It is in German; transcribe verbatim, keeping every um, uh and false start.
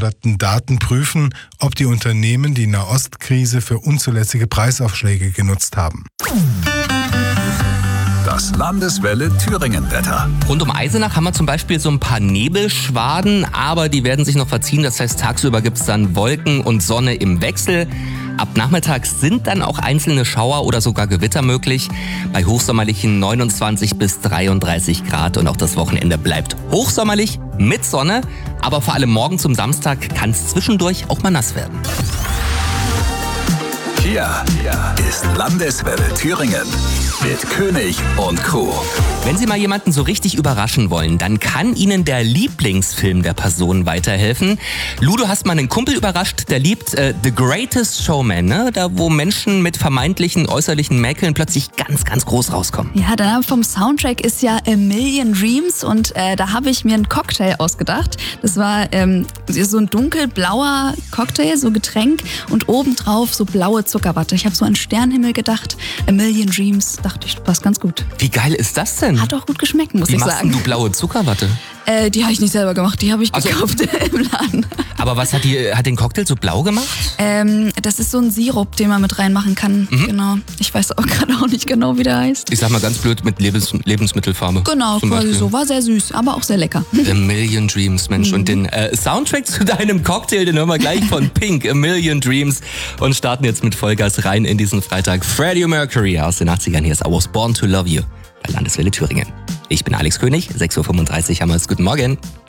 geforderten Daten prüfen, ob die Unternehmen die Nahostkrise für unzulässige Preisaufschläge genutzt haben. Das Landeswelle Thüringen-Wetter. Rund um Eisenach haben wir zum Beispiel so ein paar Nebelschwaden, aber die werden sich noch verziehen. Das heißt, tagsüber gibt es dann Wolken und Sonne im Wechsel. Ab nachmittags sind dann auch einzelne Schauer oder sogar Gewitter möglich. Bei hochsommerlichen neunundzwanzig bis dreiunddreißig Grad und auch das Wochenende bleibt hochsommerlich mit Sonne. Aber vor allem morgen zum Samstag kann es zwischendurch auch mal nass werden. Hier ist Landeswelle Thüringen mit König und Co. Wenn Sie mal jemanden so richtig überraschen wollen, dann kann Ihnen der Lieblingsfilm der Person weiterhelfen. Lu, du hast mal einen Kumpel überrascht, der liebt äh, The Greatest Showman, ne? Da wo Menschen mit vermeintlichen äußerlichen Mäkeln plötzlich ganz, ganz groß rauskommen. Ja, der Name vom Soundtrack ist ja A Million Dreams und äh, da habe ich mir einen Cocktail ausgedacht. Das war ähm, so ein dunkelblauer Cocktail, so Getränk und obendrauf so blaue Zuckerwatte. Ich habe so an Sternenhimmel gedacht, A Million Dreams, dachte ich, passt ganz gut. Wie geil ist das denn? Hat auch gut geschmeckt, muss Wie ich machst sagen. denn du blaue Zuckerwatte? Äh, die habe ich nicht selber gemacht, die habe ich Also- gekauft im Laden. Aber was hat, die, hat den Cocktail so blau gemacht? Ähm, das ist so ein Sirup, den man mit reinmachen kann. Mhm. Genau. Ich weiß auch gerade auch nicht genau, wie der heißt. Ich sag mal ganz blöd, mit Lebens Lebensmittelfarbe. Genau, zum quasi Beispiel. so. War sehr süß, aber auch sehr lecker. A Million Dreams, Mensch. Und den äh, Soundtrack zu deinem Cocktail, den hören wir gleich von Pink, A Million Dreams. Und starten jetzt mit Vollgas rein in diesen Freitag. Freddie Mercury aus den achtzigern. Hier ist I Was Born to Love You bei Landeswelle Thüringen. Ich bin Alex König, sechs Uhr fünfunddreißig haben wir es. Guten Morgen.